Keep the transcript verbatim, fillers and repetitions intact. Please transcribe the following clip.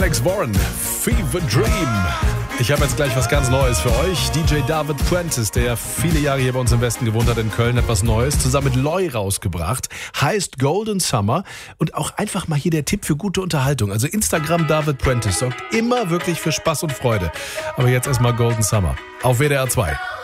Alex Warren, Fever Dream. Ich habe jetzt gleich was ganz Neues für euch. D J David Prentice, der viele Jahre hier bei uns im Westen gewohnt hat, in Köln, hat was Neues zusammen mit Loy rausgebracht. Heißt Golden Summer. Und auch einfach mal hier der Tipp für gute Unterhaltung. Also Instagram David Prentice sorgt immer wirklich für Spaß und Freude. Aber jetzt erstmal Golden Summer auf W D R zwei.